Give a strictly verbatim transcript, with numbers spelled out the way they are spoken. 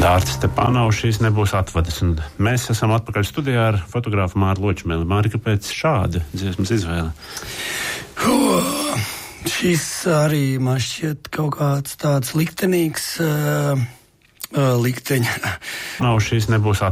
Dārts Stepanovs šīs nebūs atvadis, un mēs esam atpakaļ studijā ar fotogrāfu Māru Ločmeli. Māri, kāpēc šāda dziesmas izvēle? Oh, šis arī man šķiet kaut kāds tāds liktenīgs uh, uh, likteņa. Nav šīs nebūs